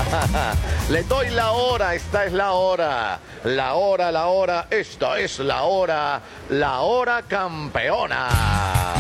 Le doy la hora, esta es la hora. La hora, esta es la hora campeona.